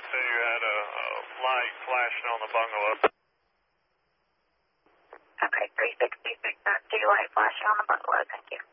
say you had a light flashing on the bungalow. Okay, 3626, 2 light flashing on the bungalow, thank you.